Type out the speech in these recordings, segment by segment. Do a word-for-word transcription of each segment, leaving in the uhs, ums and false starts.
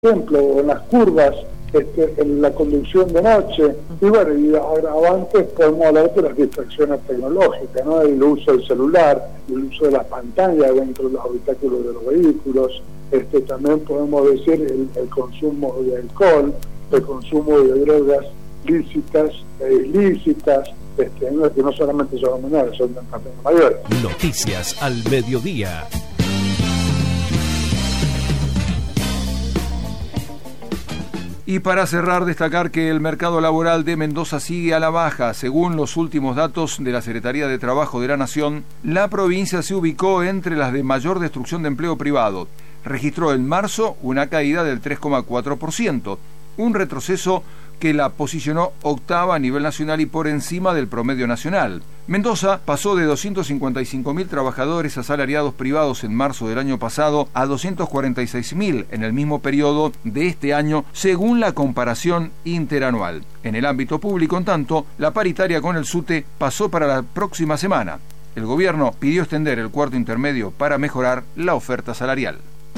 ejemplo, en las curvas, este, en la conducción de noche, y bueno, y agravantes podemos hablar de las distracciones tecnológicas, ¿no? El uso del celular, el uso de las pantallas dentro de los habitáculos de los vehículos, este, también podemos decir el, el consumo de alcohol, el consumo de drogas lícitas e ilícitas, este, no, que no solamente son menores, son también mayores. Noticias al mediodía. Y para cerrar, destacar que el mercado laboral de Mendoza sigue a la baja. Según los últimos datos de la Secretaría de Trabajo de la Nación, la provincia se ubicó entre las de mayor destrucción de empleo privado. Registró en marzo una caída del tres coma cuatro por ciento, un retroceso que la posicionó octava a nivel nacional y por encima del promedio nacional. Mendoza pasó de doscientos cincuenta y cinco mil trabajadores asalariados privados en marzo del año pasado a doscientos cuarenta y seis mil en el mismo periodo de este año, según la comparación interanual. En el ámbito público, en tanto, la paritaria con el SUTE pasó para la próxima semana. El gobierno pidió extender el cuarto intermedio para mejorar la oferta salarial.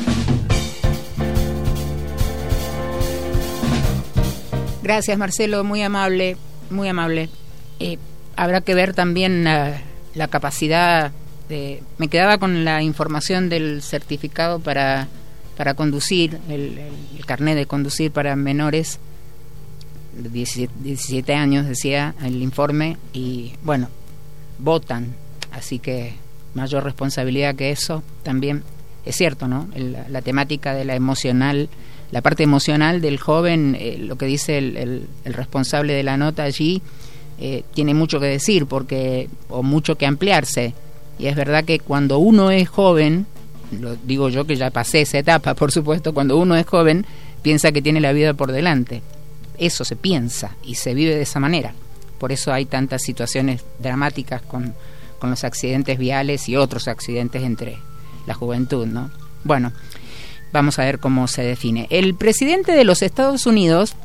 Gracias, Marcelo, muy amable, muy amable. Eh, habrá que ver también uh, la capacidad de... Me quedaba con la información del certificado para, para conducir, el, el, el carnet de conducir para menores de diecisiete años, decía el informe, y bueno, votan, así que mayor responsabilidad que eso también. Es cierto, ¿no? El, la temática de la emocional... La parte emocional del joven, eh, lo que dice el, el, el responsable de la nota allí, eh, tiene mucho que decir porque o mucho que ampliarse. Y es verdad que cuando uno es joven, lo digo yo que ya pasé esa etapa, por supuesto, cuando uno es joven, piensa que tiene la vida por delante. Eso se piensa y se vive de esa manera. Por eso hay tantas situaciones dramáticas con, con los accidentes viales y otros accidentes entre la juventud, ¿no? Bueno, vamos a ver cómo se define. El presidente de los Estados Unidos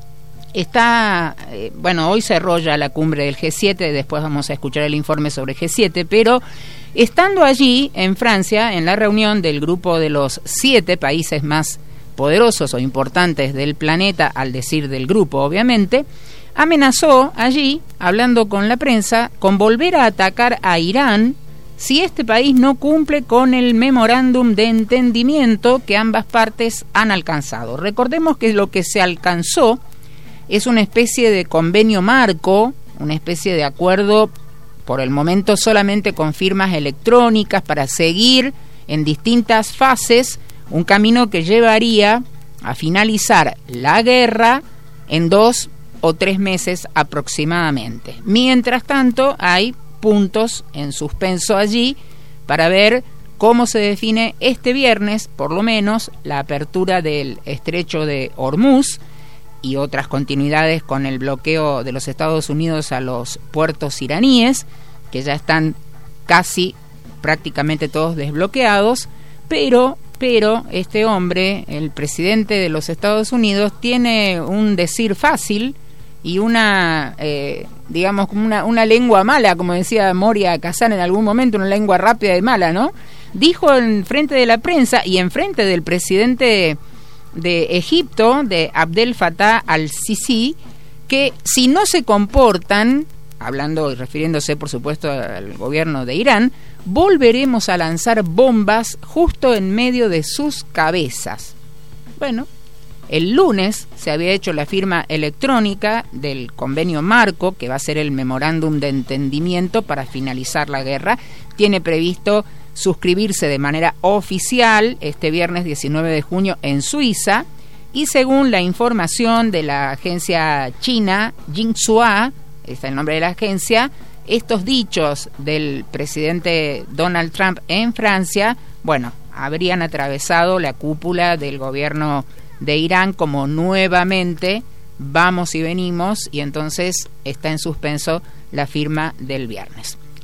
está, eh, bueno, hoy cerró ya la cumbre del G siete, después vamos a escuchar el informe sobre G siete, pero estando allí en Francia, en la reunión del grupo de los siete países más poderosos o importantes del planeta, al decir del grupo, obviamente, amenazó allí, hablando con la prensa, con volver a atacar a Irán si este país no cumple con el memorándum de entendimiento que ambas partes han alcanzado. Recordemos que lo que se alcanzó es una especie de convenio marco, una especie de acuerdo, por el momento solamente con firmas electrónicas, para seguir en distintas fases un camino que llevaría a finalizar la guerra en dos o tres meses aproximadamente. Mientras tanto, hay puntos en suspenso allí para ver cómo se define este viernes, por lo menos, la apertura del estrecho de Hormuz y otras continuidades con el bloqueo de los Estados Unidos a los puertos iraníes, que ya están casi prácticamente todos desbloqueados, pero, pero este hombre, el presidente de los Estados Unidos, tiene un decir fácil y una, eh, digamos, como una, una lengua mala, como decía Moria Kazan en algún momento, una lengua rápida y mala, ¿no? Dijo en frente de la prensa y en frente del presidente de Egipto, de Abdel Fattah al-Sisi, que si no se comportan, hablando y refiriéndose por supuesto al gobierno de Irán, volveremos a lanzar bombas justo en medio de sus cabezas. Bueno, el lunes se había hecho la firma electrónica del convenio marco, que va a ser el memorándum de entendimiento para finalizar la guerra. Tiene previsto suscribirse de manera oficial este viernes diecinueve de junio en Suiza, y según la información de la agencia china Jinxua, está el nombre de la agencia, estos dichos del presidente Donald Trump en Francia, bueno, habrían atravesado la cúpula del gobierno de Irán, como nuevamente vamos y venimos, y entonces está en suspenso la firma del viernes.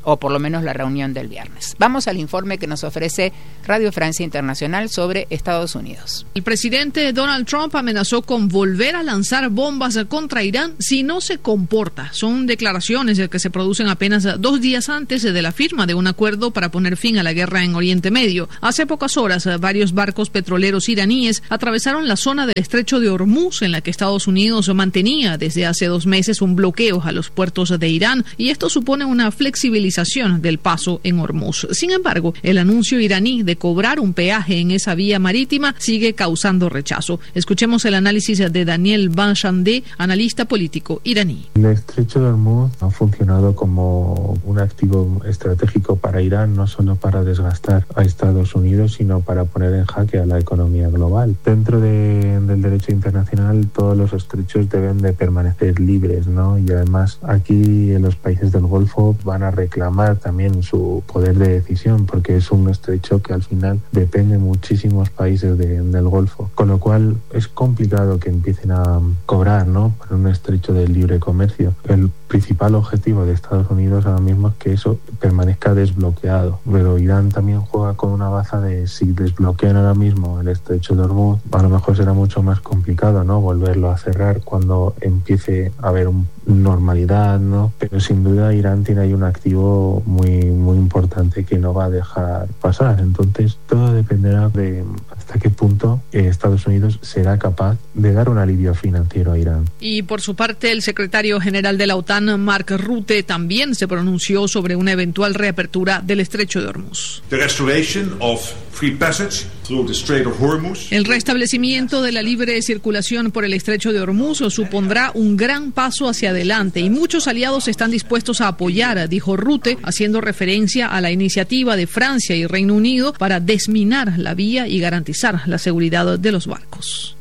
o por lo menos la reunión del viernes. Vamos al informe que nos ofrece Radio Francia Internacional sobre Estados Unidos. El presidente Donald Trump amenazó con volver a lanzar bombas contra Irán si no se comporta. Son declaraciones que se producen apenas dos días antes de la firma de un acuerdo para poner fin a la guerra en Oriente Medio. Hace pocas horas, varios barcos petroleros iraníes atravesaron la zona del estrecho de Hormuz, en la que Estados Unidos mantenía desde hace dos meses un bloqueo a los puertos de Irán, y esto supone una flexibilización del paso en Hormuz. Sin embargo, el anuncio iraní de cobrar un peaje en esa vía marítima sigue causando rechazo. Escuchemos el análisis de Daniel Banchandeh, analista político iraní. El estrecho de Hormuz ha funcionado como un activo estratégico para Irán, no solo para desgastar a Estados Unidos, sino para poner en jaque a la economía global. Dentro de, del derecho internacional, todos los estrechos deben de permanecer libres, ¿no? Y además aquí en los países del Golfo van a reclamar también su poder de decisión, porque es un estrecho que al final depende de muchísimos países de, del Golfo, con lo cual es complicado que empiecen a cobrar, ¿no?, por un estrecho de libre comercio. El principal objetivo de Estados Unidos ahora mismo es que eso permanezca desbloqueado, pero Irán también juega con una baza de si desbloquean ahora mismo el estrecho de Hormuz, a lo mejor será mucho más complicado, ¿no?, volverlo a cerrar cuando empiece a haber un normalidad, ¿no? Pero sin duda Irán tiene ahí un activo muy muy importante que no va a dejar pasar. Entonces todo dependerá de hasta qué punto eh, Estados Unidos será capaz de dar un alivio financiero a Irán. Y por su parte, el secretario general de la OTAN, Mark Rutte, también se pronunció sobre una eventual reapertura del estrecho de Hormuz. The restoration of free passage through the Strait of Hormuz. El restablecimiento de la libre circulación por el estrecho de Hormuz supondrá un gran paso hacia adelante y muchos aliados están dispuestos a apoyar, dijo Rutte, haciendo referencia a la iniciativa de Francia y Reino Unido para desminar la vía y garantizar la seguridad de los barcos.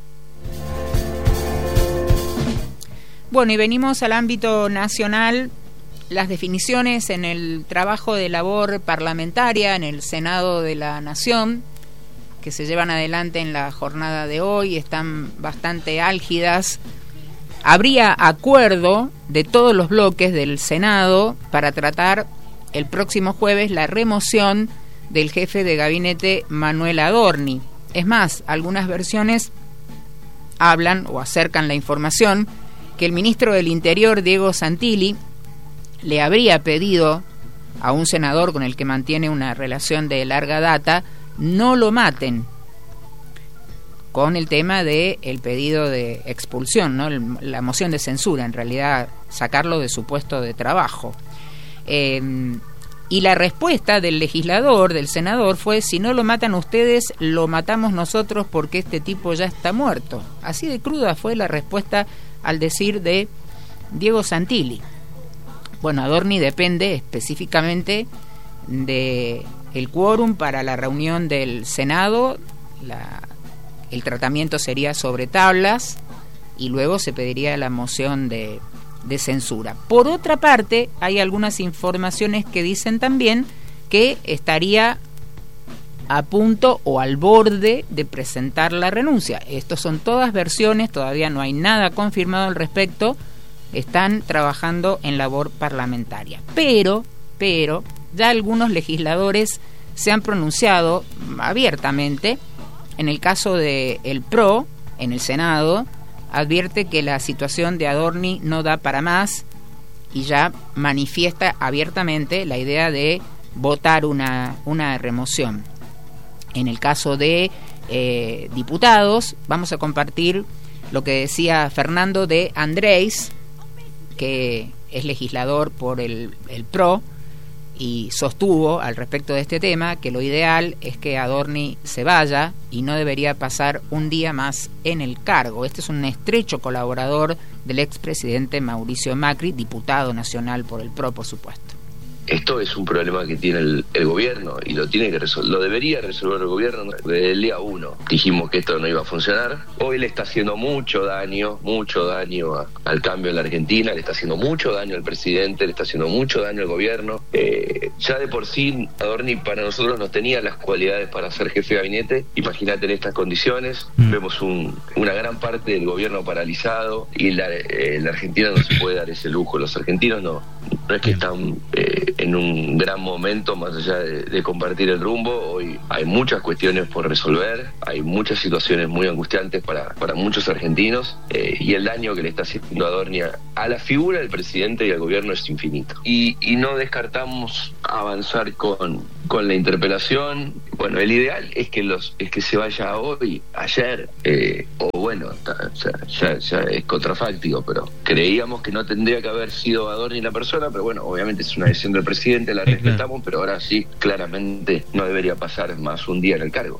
Bueno, y venimos al ámbito nacional. Las definiciones en el trabajo de labor parlamentaria en el Senado de la Nación, que se llevan adelante en la jornada de hoy, están bastante álgidas. Habría acuerdo de todos los bloques del Senado para tratar el próximo jueves la remoción del jefe de gabinete Manuel Adorni. Es más, algunas versiones hablan o acercan la información que el ministro del Interior, Diego Santilli, le habría pedido a un senador con el que mantiene una relación de larga data no lo maten, con el tema de el pedido de expulsión, ¿no? El, la moción de censura, en realidad sacarlo de su puesto de trabajo. Eh, y la respuesta del legislador, del senador, fue: si no lo matan ustedes, lo matamos nosotros porque este tipo ya está muerto. Así de cruda fue la respuesta al decir de Diego Santilli. Bueno, Adorni depende específicamente de el quórum para la reunión del Senado. La, el tratamiento sería sobre tablas y luego se pediría la moción de, de censura. Por otra parte, hay algunas informaciones que dicen también que estaría a punto o al borde de presentar la renuncia. Estas son todas versiones, todavía no hay nada confirmado al respecto. Están trabajando en labor parlamentaria. Pero, pero, ya algunos legisladores se han pronunciado abiertamente. En el caso de el P R O, en el Senado, advierte que la situación de Adorni no da para más y ya manifiesta abiertamente la idea de votar una, una remoción. En el caso de eh, diputados, vamos a compartir lo que decía Fernando de Andrés, que es legislador por el, el P R O, y sostuvo al respecto de este tema que lo ideal es que Adorni se vaya y no debería pasar un día más en el cargo. Este es un estrecho colaborador del expresidente Mauricio Macri, diputado nacional por el P R O, por supuesto. Esto es un problema que tiene el, el gobierno y lo tiene que resol- lo debería resolver el gobierno desde el día uno. Dijimos que esto no iba a funcionar. Hoy le está haciendo mucho daño, mucho daño a, al cambio en la Argentina, le está haciendo mucho daño al presidente, le está haciendo mucho daño al gobierno. Eh, ya de por sí Adorni para nosotros no tenía las cualidades para ser jefe de gabinete. Imagínate en estas condiciones, mm. vemos un, una gran parte del gobierno paralizado y la, eh, la Argentina no se puede dar ese lujo. Los argentinos no no es que están eh, en un gran momento más allá de, de compartir el rumbo. Hoy hay muchas cuestiones por resolver, hay muchas situaciones muy angustiantes para, para muchos argentinos, eh, y el daño que le está haciendo Adorni a, a la figura del presidente y al gobierno es infinito. Y, y no descartamos avanzar con, con la interpelación. Bueno, el ideal es que los es que se vaya hoy, ayer, eh, o bueno, ta, ya, ya, ya es contrafáctico, pero creíamos que no tendría que haber sido Adorni la persona, pero bueno, obviamente es una decisión del presidente, la respetamos, pero ahora sí, claramente no debería pasar más un día en el cargo.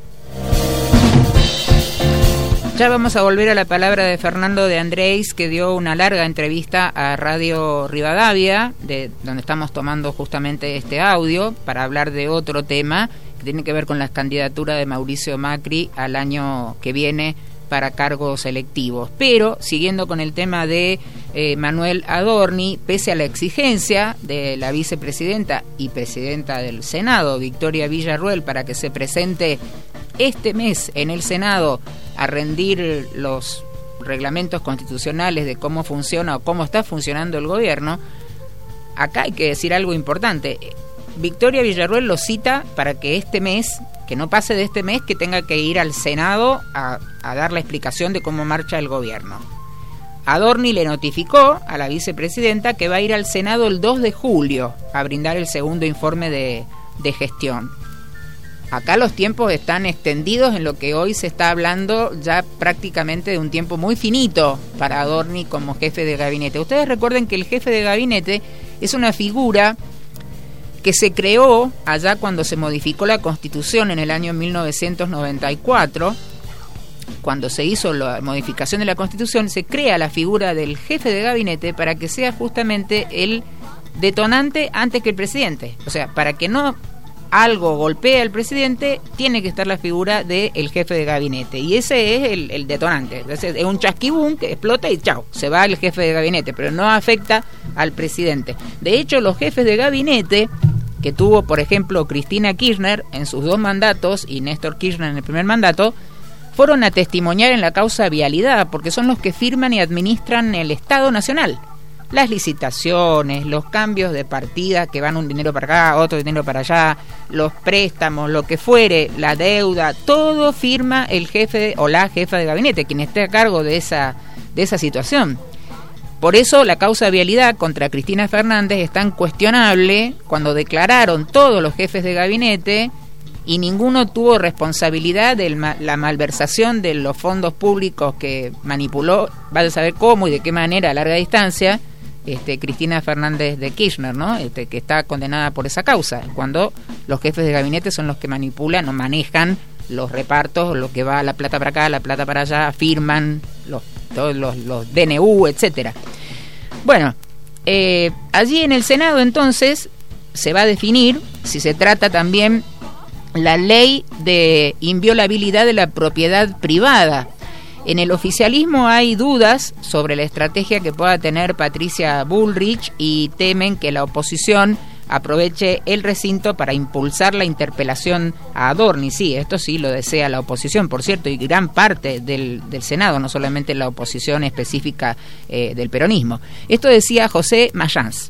Ya vamos a volver a la palabra de Fernando de Andrés, que dio una larga entrevista a Radio Rivadavia, de donde estamos tomando justamente este audio, para hablar de otro tema que tiene que ver con la candidatura de Mauricio Macri al año que viene para cargos electivos. Pero, siguiendo con el tema de eh, Manuel Adorni, pese a la exigencia de la vicepresidenta y presidenta del Senado, Victoria Villarruel, para que se presente este mes en el Senado a rendir los reglamentos constitucionales de cómo funciona o cómo está funcionando el gobierno, acá hay que decir algo importante. Victoria Villarruel lo cita para que este mes, que no pase de este mes, que tenga que ir al Senado a, a dar la explicación de cómo marcha el gobierno. Adorni le notificó a la vicepresidenta que va a ir al Senado el dos de julio a brindar el segundo informe de, de gestión. Acá los tiempos están extendidos en lo que hoy se está hablando ya prácticamente de un tiempo muy finito para Adorni como jefe de gabinete. Ustedes recuerden que el jefe de gabinete es una figura que se creó allá cuando se modificó la Constitución en el año mil novecientos noventa y cuatro. Cuando se hizo la modificación de la Constitución, se crea la figura del jefe de gabinete para que sea justamente el detonante antes que el presidente. O sea, para que no algo golpee al presidente, tiene que estar la figura del jefe de gabinete. Y ese es el, el detonante. Entonces, es un chasquibún que explota y chao, se va el jefe de gabinete, pero no afecta al presidente. De hecho, los jefes de gabinete que tuvo, por ejemplo, Cristina Kirchner en sus dos mandatos y Néstor Kirchner en el primer mandato, fueron a testimoniar en la causa vialidad, porque son los que firman y administran el Estado Nacional. Las licitaciones, los cambios de partida, que van un dinero para acá, otro dinero para allá, los préstamos, lo que fuere, la deuda, todo firma el jefe o la jefa de gabinete, quien esté a cargo de esa, de esa situación. Por eso la causa de vialidad contra Cristina Fernández es tan cuestionable cuando declararon todos los jefes de gabinete y ninguno tuvo responsabilidad de la malversación de los fondos públicos que manipuló, vaya a saber cómo y de qué manera a larga distancia, este, Cristina Fernández de Kirchner, ¿no? Este, que está condenada por esa causa, cuando los jefes de gabinete son los que manipulan o manejan los repartos, lo que va la plata para acá, la plata para allá, firman los, todos los, los D N U, etcétera. Bueno, eh, allí en el Senado entonces se va a definir si se trata también la ley de inviolabilidad de la propiedad privada. En el oficialismo hay dudas sobre la estrategia que pueda tener Patricia Bullrich y temen que la oposición aproveche el recinto para impulsar la interpelación a Adorni. Sí, esto sí lo desea la oposición, por cierto, y gran parte del, del Senado, no solamente la oposición específica eh, del peronismo. Esto decía José Mayans.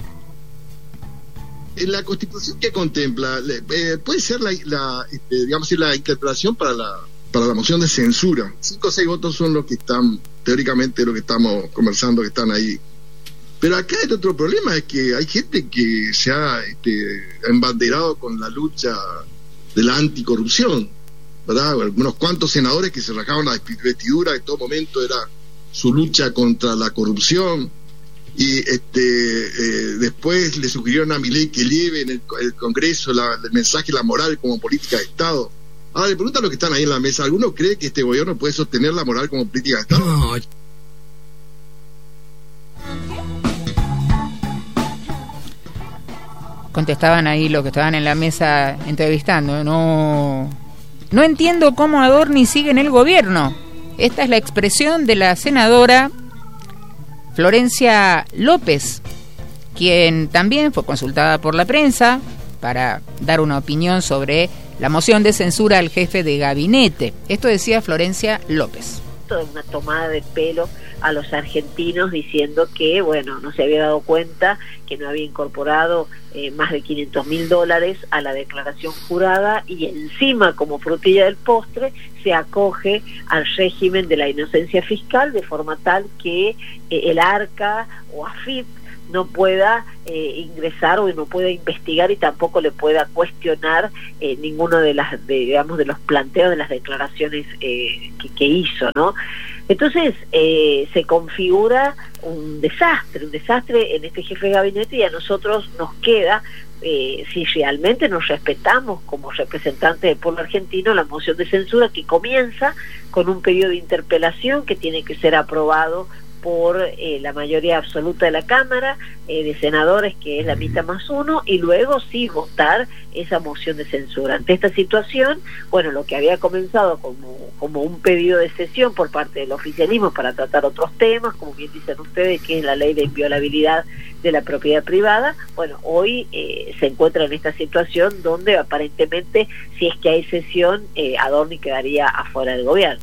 La Constitución que contempla, eh, puede ser la, la este, digamos la interpelación para la para la moción de censura. Cinco o seis votos son los que están, teóricamente, lo que estamos conversando, que están ahí. Pero acá el otro problema es que hay gente que se ha este, embanderado con la lucha de la anticorrupción, ¿verdad? Unos cuantos senadores que se rasgaban la vestidura, en todo momento era su lucha contra la corrupción. Y este eh, después le sugirieron a Milei que lleve en el, el Congreso la, el mensaje de la moral como política de Estado. Ahora le preguntan a los que están ahí en la mesa, ¿alguno cree que este gobierno puede sostener la moral como política de Estado? No. Contestaban ahí los que estaban en la mesa entrevistando. No, no entiendo cómo Adorni sigue en el gobierno. Esta es la expresión de la senadora Florencia López, quien también fue consultada por la prensa para dar una opinión sobre la moción de censura al jefe de gabinete. Esto decía Florencia López. producto de una tomada de pelo a los argentinos diciendo que, bueno, no se había dado cuenta que no había incorporado eh, más de quinientos mil dólares a la declaración jurada, y encima, como frutilla del postre, se acoge al régimen de la inocencia fiscal, de forma tal que eh, el ARCA o AFIP no pueda eh, ingresar o no pueda investigar, y tampoco le pueda cuestionar eh, ninguno de las de, digamos de los planteos de las declaraciones eh, que, que hizo, ¿no? Entonces eh, se configura un desastre, un desastre en este jefe de gabinete, y a nosotros nos queda, eh, si realmente nos respetamos como representantes del pueblo argentino, la moción de censura, que comienza con un pedido de interpelación que tiene que ser aprobado por eh, la mayoría absoluta de la Cámara eh, de senadores, que es la mitad más uno, y luego sí votar esa moción de censura. Ante esta situación, bueno, lo que había comenzado como, como un pedido de sesión por parte del oficialismo para tratar otros temas, como bien dicen ustedes, que es la ley de inviolabilidad de la propiedad privada, bueno, hoy eh, se encuentra en esta situación donde aparentemente, si es que hay sesión, eh, Adorni quedaría afuera del gobierno.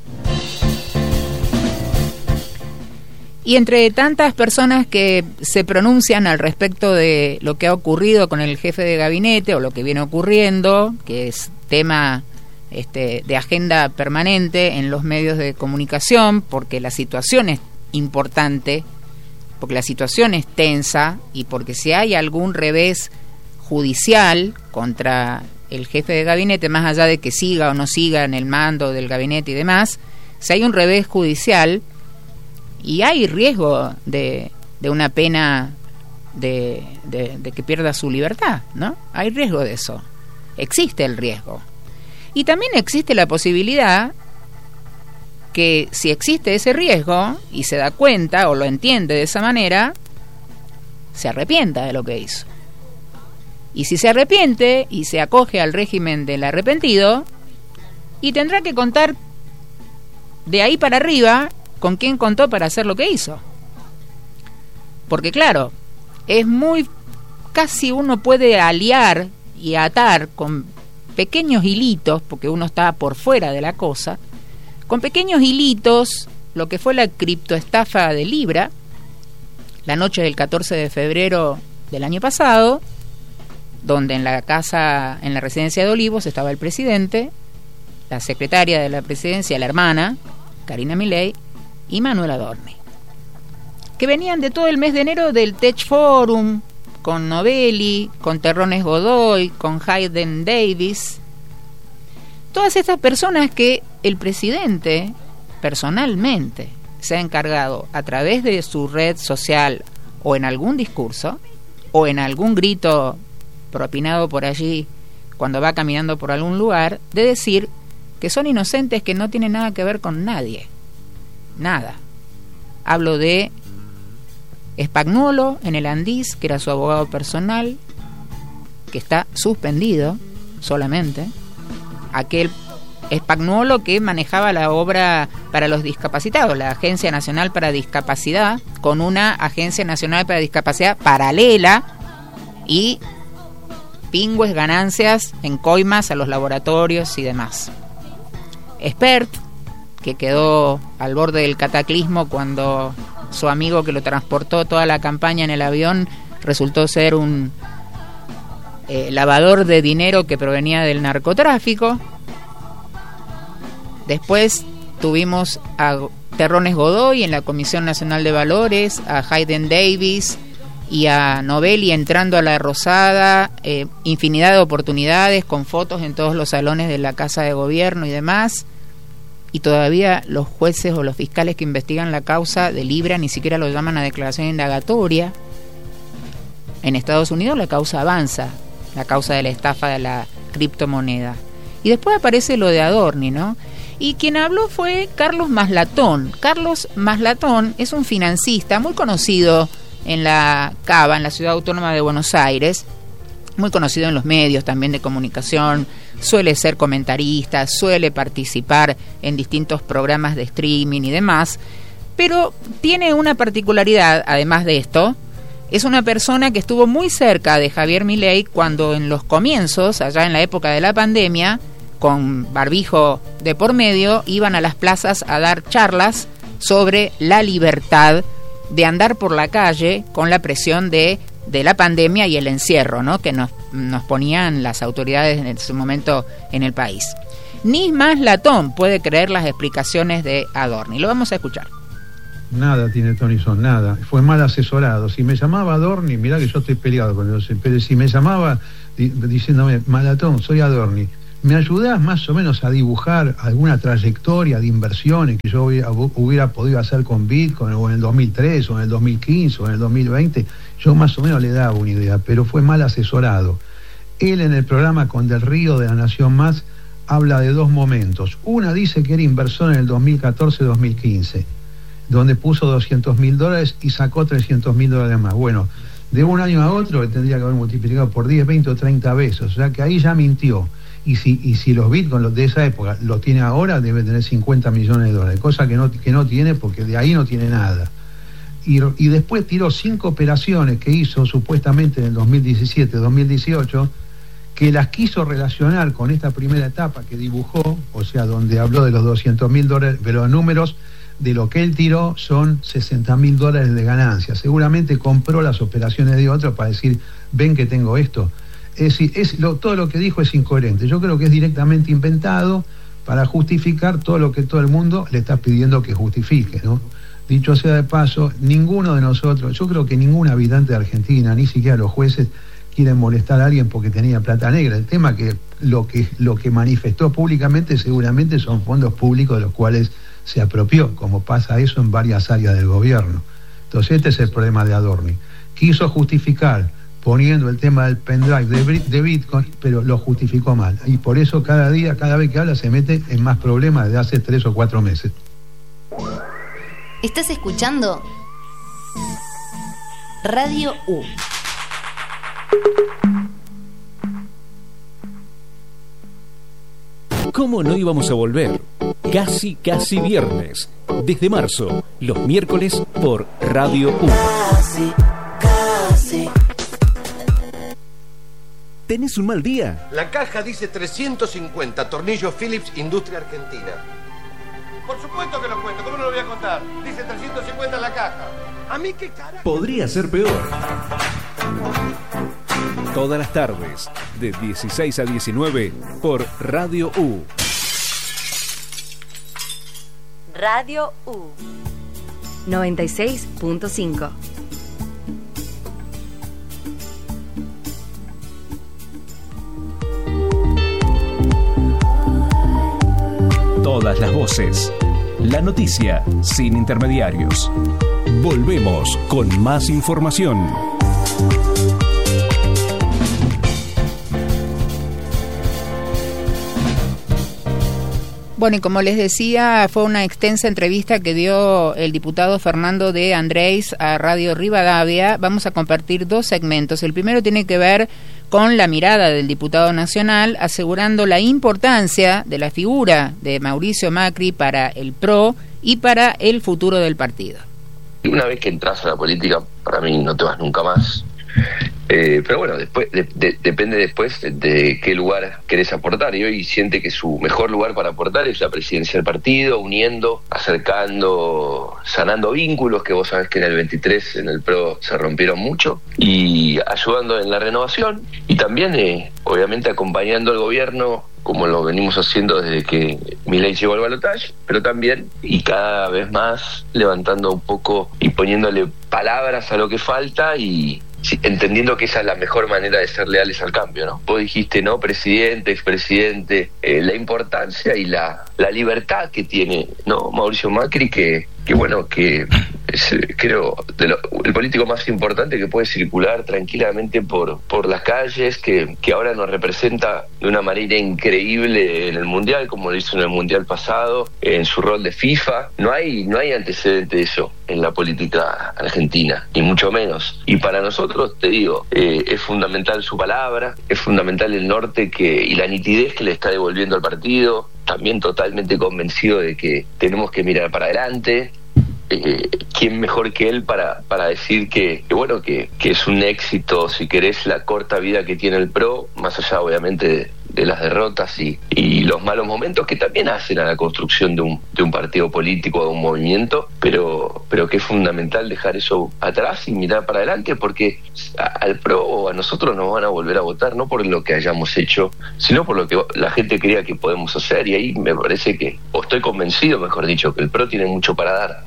Y entre tantas personas que se pronuncian al respecto de lo que ha ocurrido con el jefe de gabinete o lo que viene ocurriendo, que es tema este, de agenda permanente en los medios de comunicación, porque la situación es importante, porque la situación es tensa, y porque si hay algún revés judicial contra el jefe de gabinete, más allá de que siga o no siga en el mando del gabinete y demás, si hay un revés judicial y hay riesgo de, de una pena de, de, de que pierda su libertad, ¿no? Hay riesgo de eso. Existe el riesgo. Y también existe la posibilidad que, si existe ese riesgo y se da cuenta o lo entiende de esa manera, se arrepienta de lo que hizo. Y si se arrepiente y se acoge al régimen del arrepentido, y tendrá que contar de ahí para arriba con quién contó para hacer lo que hizo. Porque claro, es muy, casi uno puede aliar y atar con pequeños hilitos, porque uno está por fuera de la cosa, con pequeños hilitos lo que fue la criptoestafa de Libra, la noche del catorce de febrero del año pasado, donde en la casa, en la residencia de Olivos, estaba el presidente, la secretaria de la presidencia, la hermana, Karina Milei, y Manuel Adorni, que venían de todo el mes de enero del Tech Forum, con Novelli, con Terrones Godoy, con Hayden Davis, todas estas personas que el presidente personalmente se ha encargado, a través de su red social o en algún discurso o en algún grito propinado por allí cuando va caminando por algún lugar, de decir que son inocentes, que no tienen nada que ver con nadie. Nada. Hablo de Spagnuolo en el Andís, que era su abogado personal, que está suspendido solamente. Aquel Spagnuolo que manejaba la obra para los discapacitados, la Agencia Nacional para Discapacidad, con una Agencia Nacional para Discapacidad paralela, y pingües ganancias en coimas a los laboratorios y demás. Expert, que quedó al borde del cataclismo cuando su amigo que lo transportó toda la campaña en el avión resultó ser un eh, lavador de dinero que provenía del narcotráfico. Después tuvimos a Terrones Godoy en la Comisión Nacional de Valores, a Hayden Davis y a Novelli entrando a la Rosada, eh, infinidad de oportunidades con fotos en todos los salones de la Casa de Gobierno y demás. Y todavía los jueces o los fiscales que investigan la causa de Libra ni siquiera lo llaman a declaración indagatoria. En Estados Unidos la causa avanza, la causa de la estafa de la criptomoneda. Y después aparece lo de Adorni, ¿no? Y quien habló fue Carlos Maslatón. Carlos Maslatón es un financista muy conocido en la Cava, en la Ciudad Autónoma de Buenos Aires, muy conocido en los medios también de comunicación, suele ser comentarista, suele participar en distintos programas de streaming y demás, pero tiene una particularidad, además de esto, es una persona que estuvo muy cerca de Javier Milei cuando en los comienzos, allá en la época de la pandemia, con barbijo de por medio, iban a las plazas a dar charlas sobre la libertad de andar por la calle con la presión de, de la pandemia y el encierro, ¿no?, que nos, nos ponían las autoridades en ese momento en el país. Ni más latón puede creer las explicaciones de Adorni. Lo vamos a escuchar. Nada tiene Tony Son, nada. Fue mal asesorado. Si me llamaba Adorni, mirá que yo estoy peleado con él, pero si me llamaba di, diciéndome, Malatón, soy Adorni, ¿me ayudás más o menos a dibujar alguna trayectoria de inversiones que yo hubiera, hubiera podido hacer con Bitcoin o en el dos mil tres o en el dos mil quince o en el dos mil veinte? Yo más o menos le daba una idea, pero fue mal asesorado. Él en el programa con Del Río de La Nación Más habla de dos momentos. Una dice que era inversor en el dos mil catorce dos mil quince, donde puso doscientos mil dólares y sacó trescientos mil dólares más. Bueno, de un año a otro él tendría que haber multiplicado por diez, veinte o treinta veces, o sea que ahí ya mintió. Y si, y si los bitcoins de esa época lo tiene ahora, debe tener cincuenta millones de dólares, cosa que no, que no tiene, porque de ahí no tiene nada. Y, y después tiró cinco operaciones que hizo supuestamente en el dos mil diecisiete dos mil dieciocho, que las quiso relacionar con esta primera etapa que dibujó, o sea, donde habló de los doscientos mil dólares, pero los números de lo que él tiró son sesenta mil dólares de ganancia. Seguramente compró las operaciones de otros para decir, ven que tengo esto. Es decir, es lo, todo lo que dijo es incoherente. Yo creo que es directamente inventado para justificar todo lo que todo el mundo le está pidiendo que justifique, ¿no? Dicho sea de paso, ninguno de nosotros, yo creo que ningún habitante de Argentina, ni siquiera los jueces, quieren molestar a alguien porque tenía plata negra. El tema que lo que lo que manifestó públicamente seguramente son fondos públicos de los cuales se apropió, como pasa eso en varias áreas del gobierno. Entonces este es el problema de Adorni. Quiso justificar poniendo el tema del pendrive de, de Bitcoin, pero lo justificó mal. Y por eso cada día, cada vez que habla, se mete en más problemas desde hace tres o cuatro meses. ¿Estás escuchando? Radio U. ¿Cómo no íbamos a volver? Casi, casi viernes. Desde marzo, los miércoles por Radio U. Casi, casi. ¿Tenés un mal día? La caja dice trescientos cincuenta, tornillos Phillips, Industria Argentina. Por supuesto que lo cuento, ¿cómo no lo voy a contar? Dice trescientos cincuenta en la caja. ¿A mí qué carajo? Podría ser peor. Todas las tardes, de dieciséis a diecinueve, por Radio U. Radio U. noventa y seis punto cinco. Todas las voces. La noticia sin intermediarios. Volvemos con más información. Bueno, y como les decía, fue una extensa entrevista que dio el diputado Fernando de Andrés a Radio Rivadavia. Vamos a compartir dos segmentos. El primero tiene que ver con la mirada del diputado nacional, asegurando la importancia de la figura de Mauricio Macri para el P R O y para el futuro del partido. Una vez que entras a la política, para mí no te vas nunca más. Eh, pero bueno, después de, de, depende después de, de qué lugar querés aportar, y hoy siente que su mejor lugar para aportar es la presidencia del partido, uniendo, acercando, sanando vínculos que vos sabés que en el veintitrés en el P R O se rompieron mucho, y ayudando en la renovación, y también eh, obviamente acompañando al gobierno como lo venimos haciendo desde que Milei llegó al balotaje, pero también y cada vez más levantando un poco y poniéndole palabras a lo que falta, y sí, entendiendo que esa es la mejor manera de ser leales al cambio, ¿no? Vos dijiste, ¿no? Presidente, expresidente, eh, la importancia y la, la libertad que tiene, ¿no? Mauricio Macri, que, que bueno, que es, creo, de lo, el político más importante que puede circular tranquilamente por, por las calles, que, que ahora nos representa de una manera increíble en el Mundial, como lo hizo en el Mundial pasado, en su rol de FIFA. No hay, no hay antecedente de eso en la política argentina, ni mucho menos. Y para nosotros, te digo, eh, es fundamental su palabra, es fundamental el norte que y la nitidez que le está devolviendo al partido. También totalmente convencido de que tenemos que mirar para adelante. Eh, ¿Quién mejor que él para, para decir que, que bueno que, que es un éxito, si querés, la corta vida que tiene el P R O, más allá obviamente de, de las derrotas y, y los malos momentos que también hacen a la construcción de un, de un partido político, de un movimiento, pero, pero que es fundamental dejar eso atrás y mirar para adelante, porque a, al PRO o a nosotros nos van a volver a votar no por lo que hayamos hecho, sino por lo que la gente crea que podemos hacer, y ahí me parece que, o estoy convencido, mejor dicho, que el PRO tiene mucho para dar.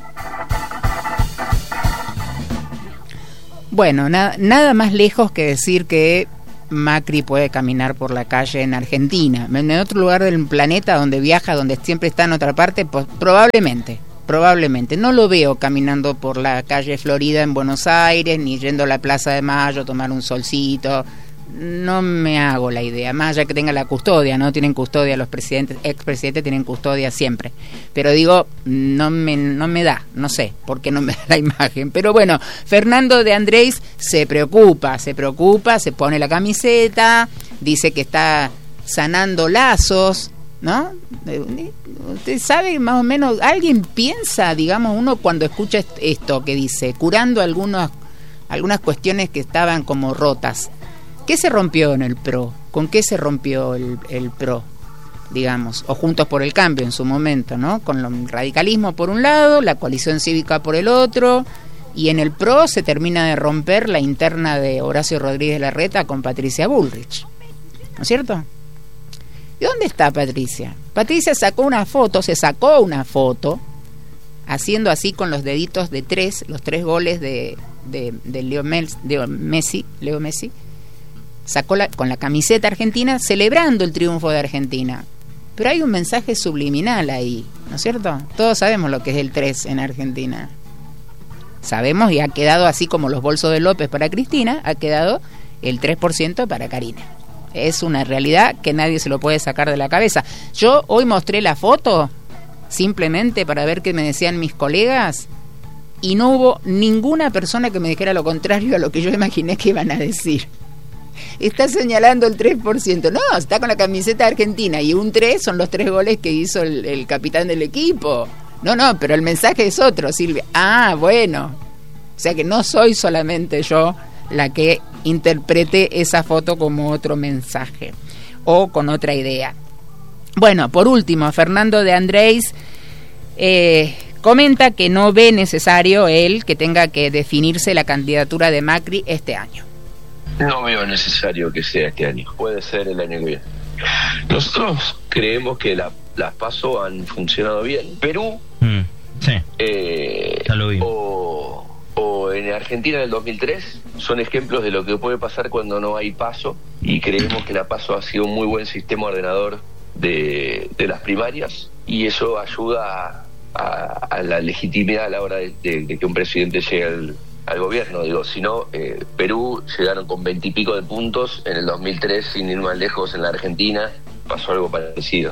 Bueno, na- nada más lejos que decir que Macri puede caminar por la calle en Argentina. En otro lugar del planeta donde viaja, donde siempre está en otra parte, pues probablemente, probablemente. No lo veo caminando por la calle Florida en Buenos Aires, ni yendo a la Plaza de Mayo a tomar un solcito. No me hago la idea, más allá que tenga la custodia, ¿no? Tienen custodia los presidentes, expresidentes tienen custodia siempre. Pero digo, no me, no me da, no sé, por qué no me da la imagen. Pero bueno, Fernando de Andrés se preocupa, se preocupa, se pone la camiseta, dice que está sanando lazos, ¿no? Usted sabe más o menos, alguien piensa, digamos, uno cuando escucha esto que dice, curando algunos, algunas cuestiones que estaban como rotas. ¿Qué se rompió en el PRO? ¿Con qué se rompió el, el PRO? Digamos, o Juntos por el Cambio en su momento, ¿no? Con el radicalismo por un lado, la coalición cívica por el otro, y en el PRO se termina de romper la interna de Horacio Rodríguez Larreta con Patricia Bullrich, ¿no es cierto? ¿Y dónde está Patricia? Patricia sacó una foto, se sacó una foto, haciendo así con los deditos de tres, los tres goles de, de, de Leo Messi, Leo Messi, sacó la, con la camiseta argentina, celebrando el triunfo de Argentina. Pero hay un mensaje subliminal ahí, ¿no es cierto? Todos sabemos lo que es el tres en Argentina. Sabemos, y ha quedado así como los bolsos de López para Cristina, ha quedado el tres por ciento para Karina. Es una realidad que nadie se lo puede sacar de la cabeza. Yo hoy mostré la foto simplemente para ver qué me decían mis colegas, y no hubo ninguna persona que me dijera lo contrario a lo que yo imaginé que iban a decir. Está señalando el tres por ciento. No, está con la camiseta argentina, y un tres son los tres goles que hizo el, el capitán del equipo. No, no, pero el mensaje es otro, Silvia. Ah, bueno. O sea que no soy solamente yo la que interprete esa foto como otro mensaje o con otra idea. Bueno, por último, Fernando de Andrés eh, comenta que no ve necesario él que tenga que definirse la candidatura de Macri este año. No veo necesario que sea este año, puede ser el año que viene. Nosotros creemos que la, las PASO han funcionado bien. Perú, mm, sí. eh, ya lo vi. O, o en Argentina del dos mil tres son ejemplos de lo que puede pasar cuando no hay PASO, y creemos que la PASO ha sido un muy buen sistema ordenador de, de las primarias, y eso ayuda a, a, a la legitimidad a la hora de, de, de que un presidente llegue al al gobierno. Digo, si no, eh, Perú llegaron con veintipico de puntos en el dos mil tres, sin ir más lejos. En la Argentina pasó algo parecido.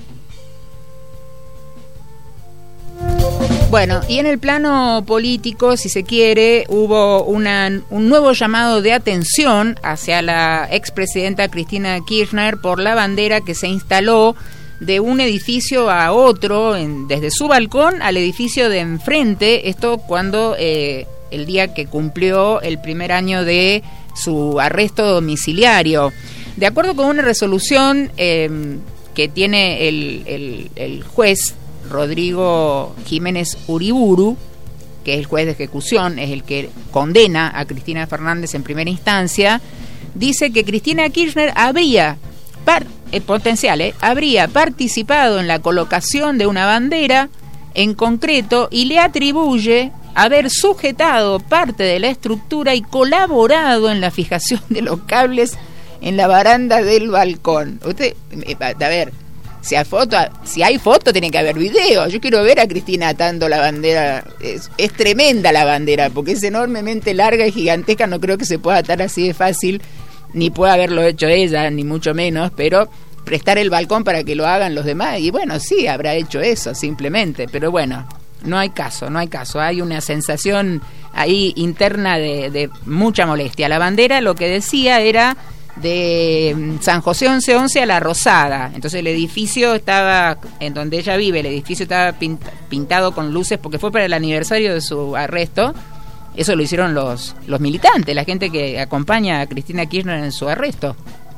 Bueno, y en el plano político, si se quiere, hubo una, un nuevo llamado de atención hacia la expresidenta Cristina Kirchner por la bandera que se instaló de un edificio a otro, en, desde su balcón al edificio de enfrente. Esto cuando eh, el día que cumplió el primer año de su arresto domiciliario. De acuerdo con una resolución eh, que tiene el, el, el juez Rodrigo Jiménez Uriburu, que es el juez de ejecución, es el que condena a Cristina Fernández en primera instancia, dice que Cristina Kirchner habría, par, eh, potencial, eh, habría participado en la colocación de una bandera en concreto, y le atribuye haber sujetado parte de la estructura y colaborado en la fijación de los cables en la baranda del balcón. Usted, a ver, si hay foto, si hay foto tiene que haber video. Yo quiero ver a Cristina atando la bandera. Es, es tremenda la bandera, porque es enormemente larga y gigantesca. No creo que se pueda atar así de fácil, ni pueda haberlo hecho ella, ni mucho menos, pero prestar el balcón para que lo hagan los demás. Y bueno, sí, habrá hecho eso simplemente, pero bueno, no hay caso, no hay caso. Hay una sensación ahí interna de, de mucha molestia. La bandera, lo que decía era de San José once once a La Rosada. Entonces el edificio estaba, en donde ella vive, el edificio estaba pintado con luces porque fue para el aniversario de su arresto. Eso lo hicieron los, los militantes, la gente que acompaña a Cristina Kirchner en su arresto.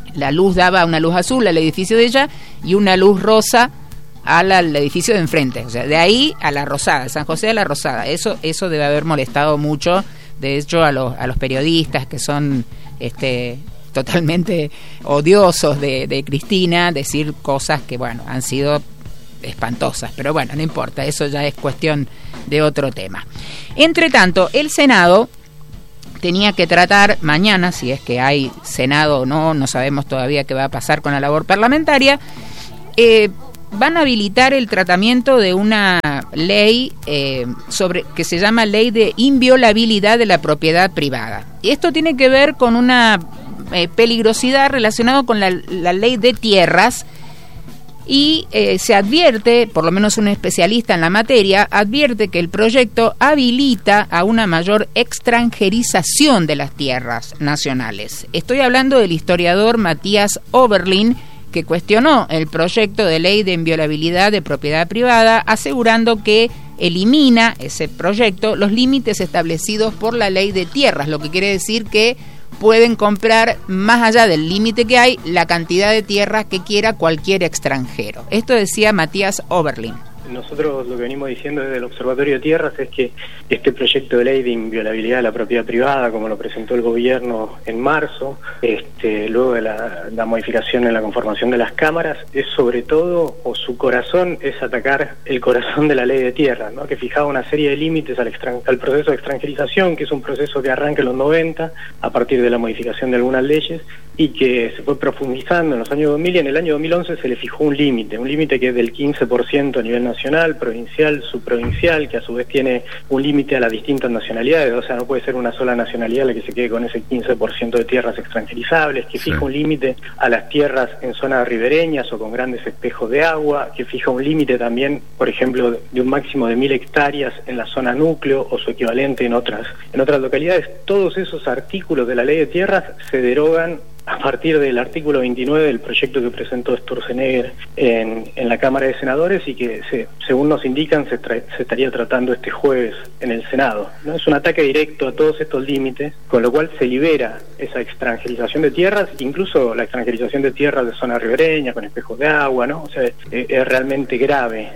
la luz daba una luz azul al edificio de ella y una luz rosa al, al edificio de enfrente, o sea, de ahí a la Rosada, San José de la Rosada. Eso eso debe haber molestado mucho, de hecho, a los, a los periodistas que son este totalmente odiosos de, de Cristina, decir cosas que, bueno, han sido espantosas, pero bueno, no importa, eso ya es cuestión de otro tema. Entre tanto, el Senado tenía que tratar mañana, si es que hay Senado o no, no sabemos todavía qué va a pasar con la labor parlamentaria, eh, van a habilitar el tratamiento de una ley eh, sobre que se llama Ley de Inviolabilidad de la Propiedad Privada. Y esto tiene que ver con una eh, peligrosidad relacionada con la, la ley de tierras, y eh, se advierte, por lo menos un especialista en la materia, advierte que el proyecto habilita a una mayor extranjerización de las tierras nacionales. Estoy hablando del historiador Matías Oberlin, que cuestionó el proyecto de ley de inviolabilidad de propiedad privada, asegurando que elimina ese proyecto los límites establecidos por la ley de tierras, lo que quiere decir que pueden comprar más allá del límite que hay la cantidad de tierras que quiera cualquier extranjero. Esto decía Matías Oberlin. Nosotros lo que venimos diciendo desde el Observatorio de Tierras es que este proyecto de ley de inviolabilidad de la propiedad privada, como lo presentó el gobierno en marzo, este, luego de la, la modificación en la conformación de las cámaras, es sobre todo, o su corazón, es atacar el corazón de la ley de tierras, ¿no? Que fijaba una serie de límites al, extran, al proceso de extranjerización, que es un proceso que arranca en los noventa, a partir de la modificación de algunas leyes, y que se fue profundizando en los años dos mil, y en el año dos mil once se le fijó un límite, un límite que es del quince por ciento a nivel nacional, provincial, subprovincial, que a su vez tiene un límite a las distintas nacionalidades, o sea, no puede ser una sola nacionalidad la que se quede con ese quince por ciento de tierras extranjerizables, que fija un límite a las tierras en zonas ribereñas o con grandes espejos de agua, que fija un límite también, por ejemplo, de un máximo de mil hectáreas en la zona núcleo o su equivalente en otras, en otras localidades. Todos esos artículos de la ley de tierras se derogan a partir del artículo veintinueve del proyecto que presentó Sturzenegger en, en la Cámara de Senadores, y que, se, según nos indican, se, tra se estaría tratando este jueves en el Senado, ¿no? Es un ataque directo a todos estos límites, con lo cual se libera esa extranjerización de tierras, incluso la extranjerización de tierras de zonas ribereñas, con espejos de agua, ¿no? O sea, es, es realmente grave.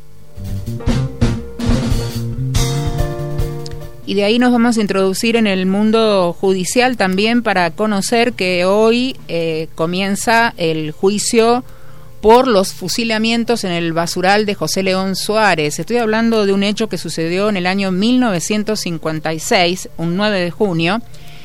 Y de ahí nos vamos a introducir en el mundo judicial también para conocer que hoy eh, comienza el juicio por los fusilamientos en el basural de José León Suárez. Estoy hablando de un hecho que sucedió en el año mil novecientos cincuenta y seis, un nueve de junio,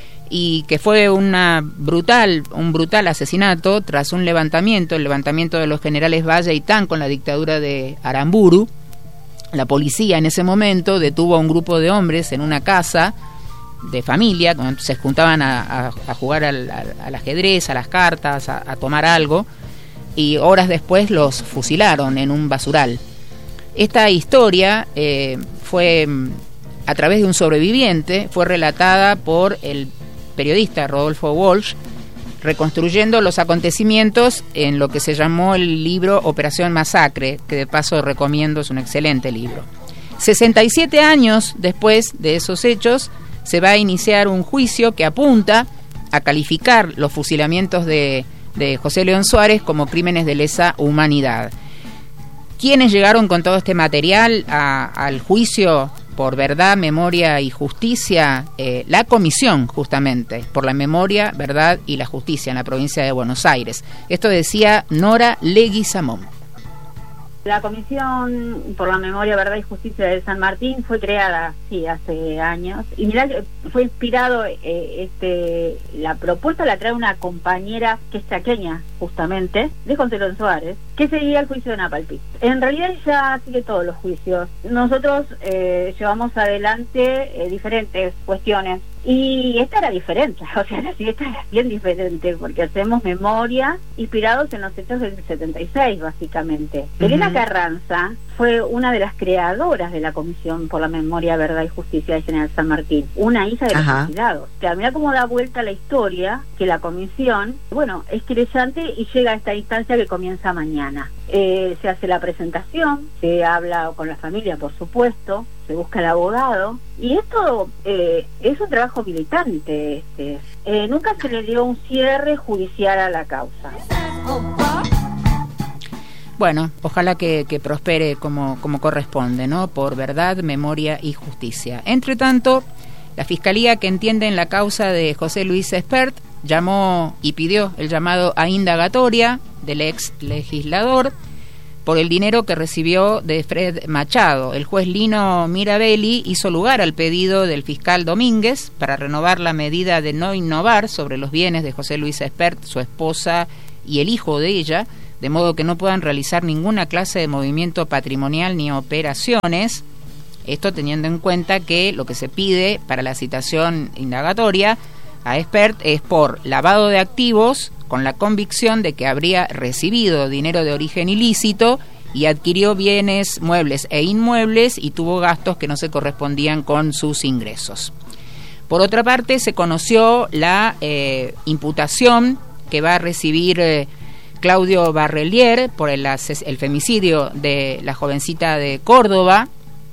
y que fue una brutal, un brutal asesinato tras un levantamiento, el levantamiento de los generales Valle y Tan con la dictadura de Aramburu. La policía en ese momento detuvo a un grupo de hombres en una casa de familia, se juntaban a, a, a jugar al, al, al ajedrez, a las cartas, a, a tomar algo, y horas después los fusilaron en un basural. Esta historia eh, fue, a través de un sobreviviente, fue relatada por el periodista Rodolfo Walsh, reconstruyendo los acontecimientos en lo que se llamó el libro Operación Masacre, que de paso recomiendo, es un excelente libro. sesenta y siete años después de esos hechos, se va a iniciar un juicio que apunta a calificar los fusilamientos de, de José León Suárez como crímenes de lesa humanidad. ¿Quiénes llegaron con todo este material a, al juicio por verdad, memoria y justicia? Eh, la Comisión, justamente, por la memoria, verdad y la justicia en la provincia de Buenos Aires. Esto decía Nora Leguizamón. La Comisión por la Memoria, Verdad y Justicia de San Martín fue creada, sí, hace años. Y mirá, fue inspirado, eh, este, la propuesta la trae una compañera que es chaqueña, justamente, de José León Suárez, que seguía el juicio de Napalpí. En realidad ella sigue todos los juicios. Nosotros eh, llevamos adelante eh, diferentes cuestiones. Y esta era diferente, o sea, la esta era bien diferente, porque hacemos memoria inspirados en los hechos del setenta y seis, básicamente. Uh-huh. Elena Carranza fue una de las creadoras de la Comisión por la Memoria, Verdad y Justicia de General San Martín, una hija de los fusilados. O sea, mira cómo da vuelta la historia, que la comisión, bueno, es querellante y llega a esta instancia que comienza mañana. Eh, se hace la presentación, se habla con la familia, por supuesto, se se busca el abogado, y esto eh, es un trabajo militante. Este. Eh, nunca se le dio un cierre judicial a la causa. Bueno, ojalá que, que prospere como, como corresponde, ¿no? Por verdad, memoria y justicia. Entre tanto, la Fiscalía, que entiende en la causa de José Luis Espert, llamó y pidió el llamado a indagatoria del ex legislador por el dinero que recibió de Fred Machado. El juez Lino Mirabelli hizo lugar al pedido del fiscal Domínguez para renovar la medida de no innovar sobre los bienes de José Luis Espert, su esposa y el hijo de ella, de modo que no puedan realizar ninguna clase de movimiento patrimonial ni operaciones. Esto teniendo en cuenta que lo que se pide para la citación indagatoria a Espert es por lavado de activos, con la convicción de que habría recibido dinero de origen ilícito y adquirió bienes muebles e inmuebles y tuvo gastos que no se correspondían con sus ingresos. Por otra parte, se conoció la eh, imputación que va a recibir eh, Claudio Barrelier por el, el femicidio de la jovencita de Córdoba.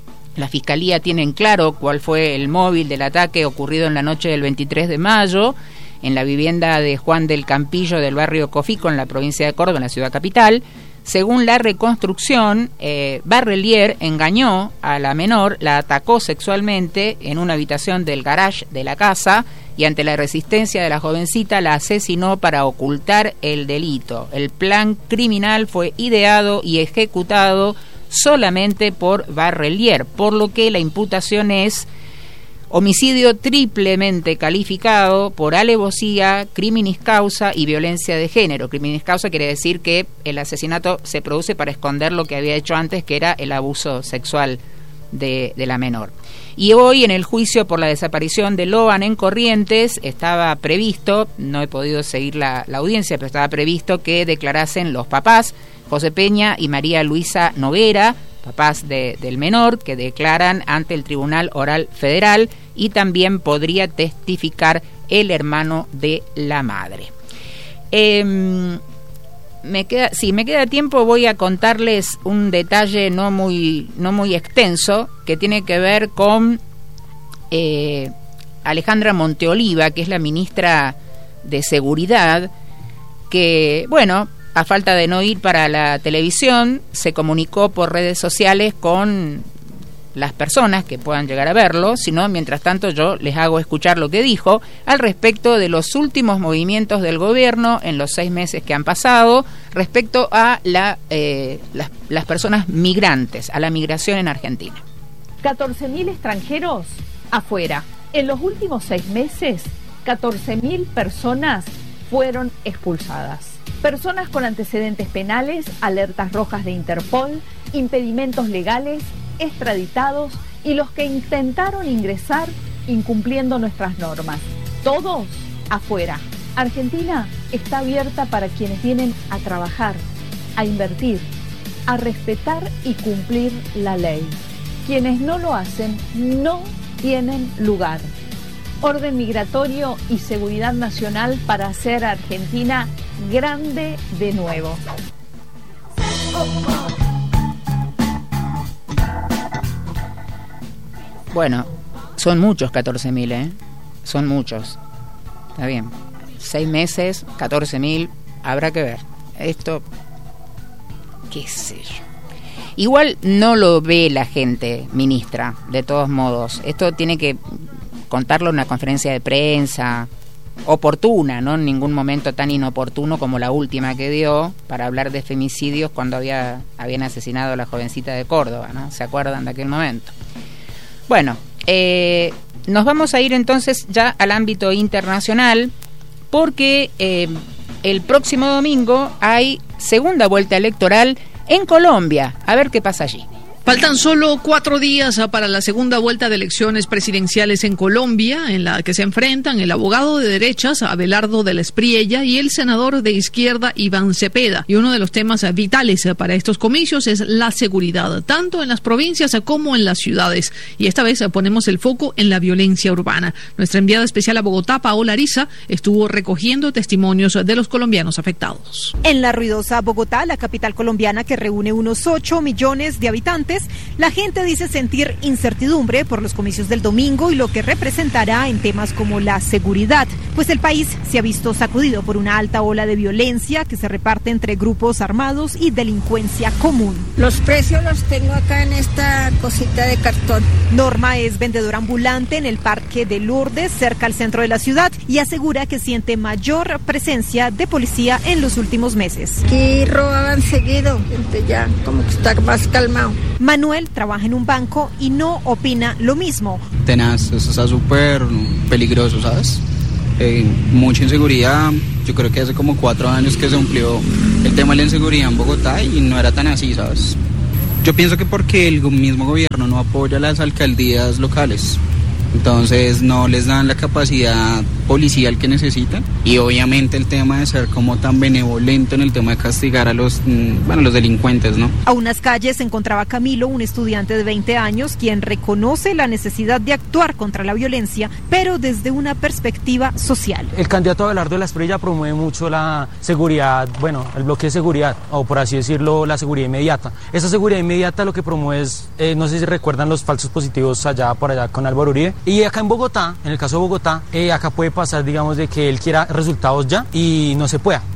La Fiscalía tiene en claro cuál fue el móvil del ataque ocurrido en la noche del veintitrés de mayo en la vivienda de Juan del Campillo del barrio Cofico en la provincia de Córdoba, en la ciudad capital. Según la reconstrucción, eh, Barrelier engañó a la menor, la atacó sexualmente en una habitación del garage de la casa y ante la resistencia de la jovencita la asesinó para ocultar el delito. El plan criminal fue ideado y ejecutado solamente por Barrelier, por lo que la imputación es homicidio triplemente calificado por alevosía, criminis causa y violencia de género. Criminis causa quiere decir que el asesinato se produce para esconder lo que había hecho antes, que era el abuso sexual de, de la menor. Y hoy, en el juicio por la desaparición de Loan en Corrientes, estaba previsto, no he podido seguir la, la audiencia, pero estaba previsto que declarasen los papás, José Peña y María Luisa Noguera, papás de, del menor, que declaran ante el Tribunal Oral Federal, y también podría testificar el hermano de la madre. Eh, me queda, si me queda tiempo, voy a contarles un detalle no muy, no muy extenso, que tiene que ver con eh, Alejandra Monteoliva, que es la ministra de Seguridad, que, bueno, a falta de no ir para la televisión, se comunicó por redes sociales con las personas que puedan llegar a verlo, sino mientras tanto yo les hago escuchar lo que dijo al respecto de los últimos movimientos del gobierno en los seis meses que han pasado respecto a la, eh, las, las personas migrantes, a la migración en Argentina. catorce mil extranjeros afuera. En los últimos seis meses, catorce mil personas fueron expulsadas. Personas con antecedentes penales, alertas rojas de Interpol, impedimentos legales, extraditados y los que intentaron ingresar incumpliendo nuestras normas. Todos afuera. Argentina está abierta para quienes vienen a trabajar, a invertir, a respetar y cumplir la ley. Quienes no lo hacen no tienen lugar. Orden migratorio y seguridad nacional para hacer a Argentina grande de nuevo. Bueno, son muchos catorce mil, ¿eh? Son muchos. Está bien. Seis meses, catorce mil, habrá que ver. Esto, qué sé yo. Igual no lo ve la gente, ministra, de todos modos. Esto tiene que contarlo en una conferencia de prensa oportuna, no en ningún momento tan inoportuno como la última que dio para hablar de femicidios cuando había habían asesinado a la jovencita de Córdoba, ¿no? ¿Se acuerdan de aquel momento? Bueno, eh, nos vamos a ir entonces ya al ámbito internacional porque eh, el próximo domingo hay segunda vuelta electoral en Colombia. A ver qué pasa allí. Faltan solo cuatro días para la segunda vuelta de elecciones presidenciales en Colombia, en la que se enfrentan el abogado de derechas Abelardo de la Espriella y el senador de izquierda Iván Cepeda. Y uno de los temas vitales para estos comicios es la seguridad, tanto en las provincias como en las ciudades. Y esta vez ponemos el foco en la violencia urbana. Nuestra enviada especial a Bogotá, Paola Ariza, estuvo recogiendo testimonios de los colombianos afectados. En la ruidosa Bogotá, la capital colombiana que reúne unos ocho millones de habitantes, elecciones, la gente dice sentir incertidumbre por los comicios del domingo y lo que representará en temas como la seguridad, pues el país se ha visto sacudido por una alta ola de violencia que se reparte entre grupos armados y delincuencia común. Los precios los tengo acá en esta cosita de cartón. Norma es vendedora ambulante en el Parque de Lourdes, cerca al centro de la ciudad, y asegura que siente mayor presencia de policía en los últimos meses. Aquí robaban seguido, gente ya como que está más calmado. Manuel trabaja en un banco y no opina lo mismo. Tenaz, eso está súper peligroso, ¿sabes? Eh, mucha inseguridad. Yo creo que hace como cuatro años que se amplió el tema de la inseguridad en Bogotá y no era tan así, ¿sabes? Yo pienso que porque el mismo gobierno no apoya las alcaldías locales, entonces no les dan la capacidad policial que necesitan, y obviamente el tema de ser como tan benevolento en el tema de castigar a los, bueno, los delincuentes, ¿no? A unas calles se encontraba Camilo, un estudiante de veinte años, quien reconoce la necesidad de actuar contra la violencia, pero desde una perspectiva social. El candidato Abelardo de la Espriella promueve mucho la seguridad, bueno, el bloque de seguridad, o por así decirlo, la seguridad inmediata. Esa seguridad inmediata lo que promueve es, eh, no sé si recuerdan los falsos positivos allá por allá con Álvaro Uribe, y acá en Bogotá, en el caso de Bogotá, eh, acá puede pasar, digamos, de que él quiera resultados ya y no se pueda.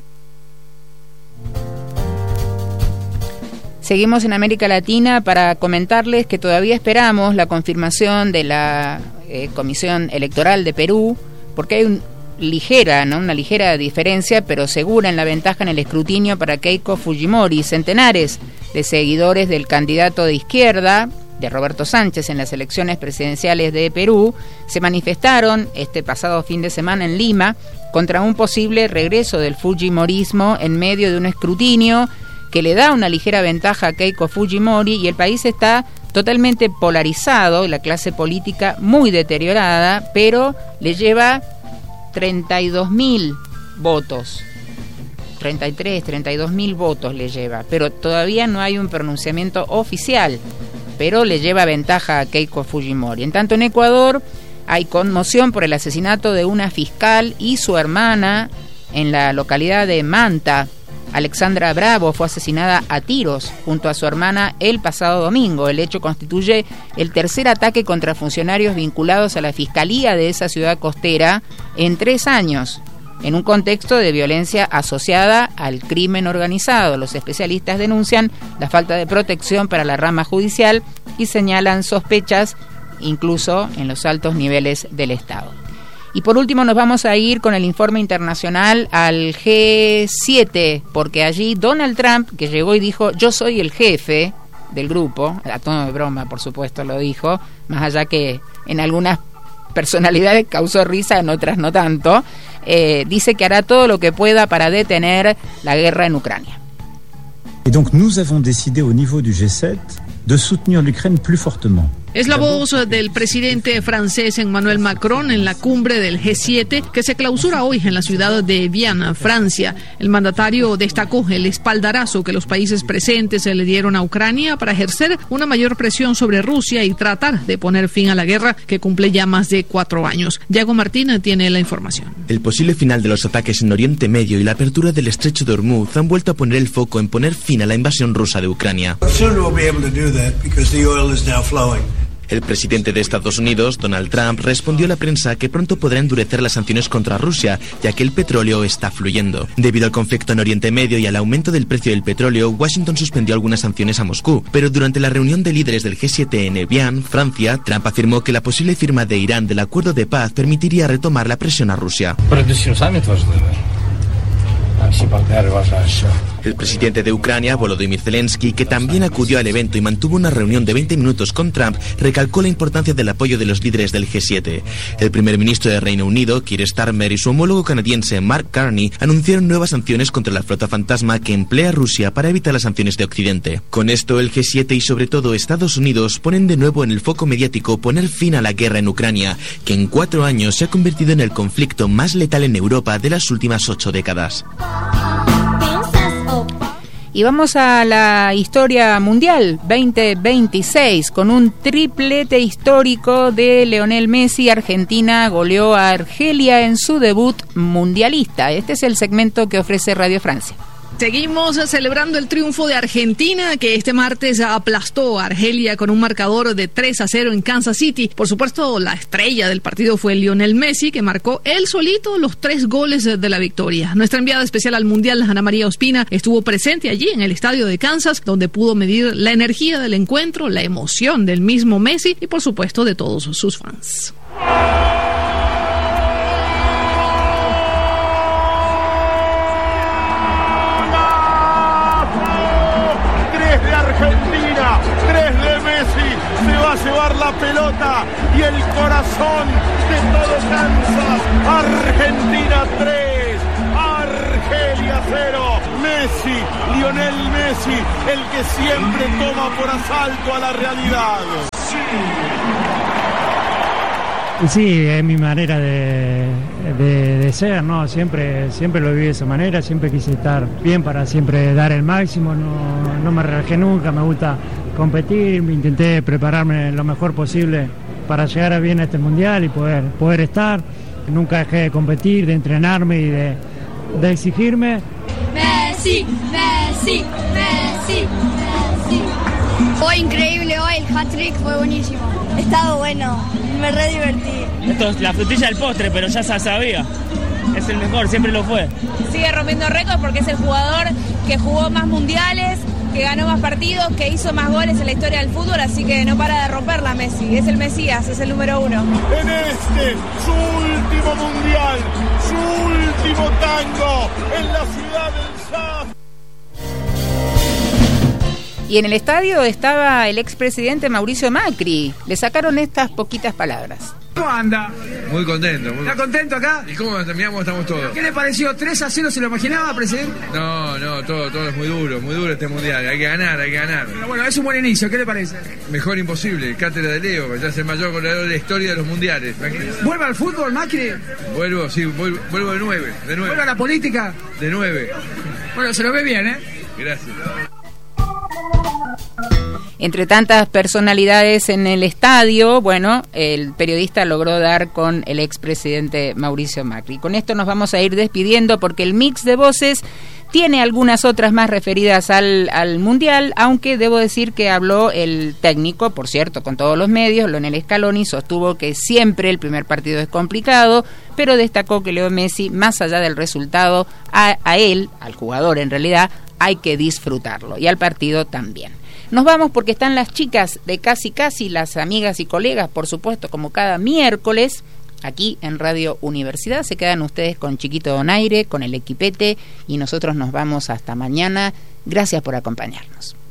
Seguimos en América Latina para comentarles que todavía esperamos la confirmación de la eh, Comisión Electoral de Perú, porque hay un ligera, ¿no? una ligera diferencia, pero segura en la ventaja en el escrutinio para Keiko Fujimori. Centenares de seguidores del candidato de izquierda, de Roberto Sánchez, en las elecciones presidenciales de Perú, se manifestaron este pasado fin de semana en Lima contra un posible regreso del fujimorismo en medio de un escrutinio que le da una ligera ventaja a Keiko Fujimori, y el país está totalmente polarizado, la clase política muy deteriorada, pero le lleva treinta y dos mil votos. treinta y tres, treinta y dos mil votos le lleva, pero todavía no hay un pronunciamiento oficial, pero le lleva ventaja a Keiko Fujimori. En tanto, en Ecuador hay conmoción por el asesinato de una fiscal y su hermana en la localidad de Manta. Alexandra Bravo fue asesinada a tiros junto a su hermana el pasado domingo. El hecho constituye el tercer ataque contra funcionarios vinculados a la fiscalía de esa ciudad costera en tres años, en un contexto de violencia asociada al crimen organizado. Los especialistas denuncian la falta de protección para la rama judicial y señalan sospechas incluso en los altos niveles del Estado. Y por último nos vamos a ir con el informe internacional al G siete, porque allí Donald Trump, que llegó y dijo: yo soy el jefe del grupo, a tono de broma por supuesto lo dijo, más allá que en algunas personalidades causó risa, en otras no tanto, eh, dice que hará todo lo que pueda para detener la guerra en Ucrania. Et donc nous avons décidé au niveau du G sept de soutenir l'Ukraine plus fortement. Es la voz del presidente francés Emmanuel Macron en la cumbre del G siete que se clausura hoy en la ciudad de Viena, Francia. El mandatario destacó el espaldarazo que los países presentes le dieron a Ucrania para ejercer una mayor presión sobre Rusia y tratar de poner fin a la guerra que cumple ya más de cuatro años. Diego Martín tiene la información. El posible final de los ataques en Oriente Medio y la apertura del estrecho de Hormuz han vuelto a poner el foco en poner fin a la invasión rusa de Ucrania. El presidente de Estados Unidos, Donald Trump, respondió a la prensa que pronto podrá endurecer las sanciones contra Rusia, ya que el petróleo está fluyendo. Debido al conflicto en Oriente Medio y al aumento del precio del petróleo, Washington suspendió algunas sanciones a Moscú. Pero durante la reunión de líderes del G siete en Evian, Francia, Trump afirmó que la posible firma de Irán del acuerdo de paz permitiría retomar la presión a Rusia. El presidente de Ucrania, Volodymyr Zelensky, que también acudió al evento y mantuvo una reunión de veinte minutos con Trump, recalcó la importancia del apoyo de los líderes del G siete. El primer ministro de Reino Unido, Keir Starmer, y su homólogo canadiense, Mark Carney, anunciaron nuevas sanciones contra la flota fantasma que emplea Rusia para evitar las sanciones de Occidente. Con esto, el G siete y sobre todo Estados Unidos ponen de nuevo en el foco mediático poner fin a la guerra en Ucrania, que en cuatro años se ha convertido en el conflicto más letal en Europa de las últimas ocho décadas. Y vamos a la historia mundial veinte veintiséis con un triplete histórico de Lionel Messi. Argentina goleó a Argelia en su debut mundialista. Este es el segmento que ofrece Radio Francia. Seguimos celebrando el triunfo de Argentina, que este martes aplastó a Argelia con un marcador de tres a cero en Kansas City. Por supuesto, la estrella del partido fue Lionel Messi, que marcó él solito los tres goles de la victoria. Nuestra enviada especial al Mundial, Ana María Ospina, estuvo presente allí en el estadio de Kansas, donde pudo medir la energía del encuentro, la emoción del mismo Messi y, por supuesto, de todos sus fans. Argentina, tres de Messi, se va a llevar la pelota y el corazón de todo Kansas. Argentina tres, Argelia cero. Messi, Lionel Messi, el que siempre toma por asalto a la realidad. Sí, es mi manera de, de, de ser, ¿no? Siempre, siempre lo viví de esa manera, siempre quise estar bien para siempre dar el máximo, no, no me relajé nunca, me gusta competir, intenté prepararme lo mejor posible para llegar a bien a este mundial y poder, poder estar. Nunca dejé de competir, de entrenarme y de, de exigirme. Messi, Messi, Messi, Messi. Fue increíble hoy, el hat-trick fue buenísimo. Estaba bueno, me re divertí. Esto es la frutilla del postre, pero ya se sabía. Es el mejor, siempre lo fue. Sigue rompiendo récords porque es el jugador que jugó más mundiales, que ganó más partidos, que hizo más goles en la historia del fútbol, así que no para de romperla Messi. Es el Mesías, es el número uno. En este, su último mundial, su último tango en la ciudad del Saz. Y en el estadio estaba el expresidente Mauricio Macri. Le sacaron estas poquitas palabras. ¿Cómo anda? Muy contento. Muy... ¿Está contento acá? ¿Y cómo miramos estamos todos? ¿Qué le pareció? ¿tres a cero se lo imaginaba, presidente? No, no, todo, todo es muy duro, muy duro este mundial. Hay que ganar, hay que ganar. Pero bueno, es un buen inicio, ¿qué le parece? Mejor imposible, cátedra de Leo, ya es el mayor goleador de la historia de los mundiales. ¿Vuelve al fútbol, Macri? Vuelvo, sí, vuelvo, vuelvo de nueve, de nueve. ¿Vuelve a la política? De nueve. Bueno, se lo ve bien, ¿eh? Gracias. Entre tantas personalidades en el estadio, bueno, el periodista logró dar con el expresidente Mauricio Macri. Con esto nos vamos a ir despidiendo porque el mix de voces tiene algunas otras más referidas al, al Mundial, aunque debo decir que habló el técnico, por cierto, con todos los medios, Lionel Scaloni, sostuvo que siempre el primer partido es complicado, pero destacó que Leo Messi, más allá del resultado, a, a él, al jugador en realidad, hay que disfrutarlo, y al partido también. Nos vamos porque están las chicas de Casi Casi, las amigas y colegas, por supuesto, como cada miércoles, aquí en Radio Universidad. Se quedan ustedes con Chiquito Donaire, con el equipete, y nosotros nos vamos hasta mañana. Gracias por acompañarnos.